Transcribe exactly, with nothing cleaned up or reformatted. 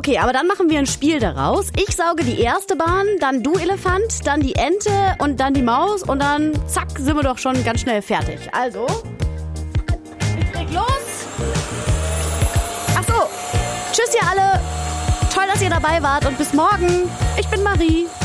Okay, aber dann machen wir ein Spiel daraus. Ich sauge die erste Bahn, dann du Elefant, dann die Ente und dann die Maus und dann zack, sind wir doch schon ganz schnell fertig. Also, ich leg los. Ach so, tschüss ihr alle. Toll, dass ihr dabei wart und bis morgen. Ich bin Marie.